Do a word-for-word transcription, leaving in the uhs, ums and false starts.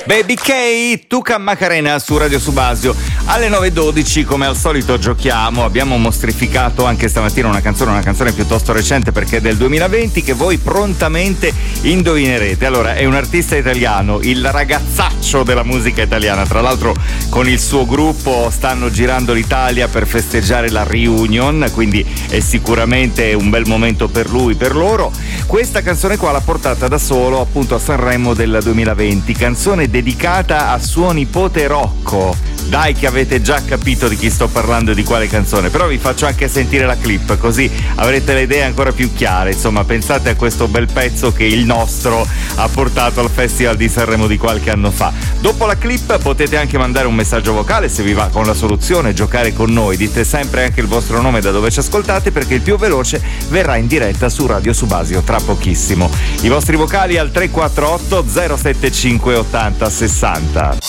Baby K, Tuca Macarena su Radio Subasio. Alle nove e dodici, come al solito, giochiamo. Abbiamo mostrificato anche stamattina una canzone, una canzone piuttosto recente perché è del duemilaventi, che voi prontamente indovinerete. Allora, è un artista italiano, il ragazzaccio della musica italiana. Tra l'altro, con il suo gruppo stanno girando l'Italia per festeggiare la reunion, quindi è sicuramente un bel momento per lui, per loro. Questa canzone qua l'ha portata da solo appunto a Sanremo del duemilaventi, canzone dedicata a suo nipote Rocco. Dai che avete già capito di chi sto parlando e di quale canzone, però vi faccio anche sentire la clip così avrete le idee ancora più chiare. Insomma, pensate a questo bel pezzo che il nostro ha portato al Festival di Sanremo di qualche anno fa. Dopo la clip potete anche mandare un messaggio vocale se vi va con la soluzione, giocare con noi. Dite sempre anche il vostro nome da dove ci ascoltate, perché il più veloce verrà in diretta su Radio Subasio tra pochissimo. I vostri vocali al tre quattro otto zero sette cinque ottanta sessanta.